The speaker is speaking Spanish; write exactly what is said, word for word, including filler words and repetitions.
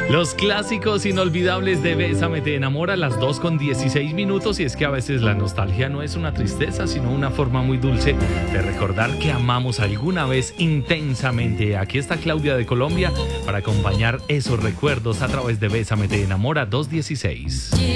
Los clásicos inolvidables de Bésame te enamora a las dos con dieciséis minutos, y es que a veces la nostalgia no es una tristeza, sino una forma muy dulce de recordar que amamos alguna vez intensamente. Aquí está Claudia de Colombia para acompañar esos recuerdos a través de Bésame te enamora dos dieciséis.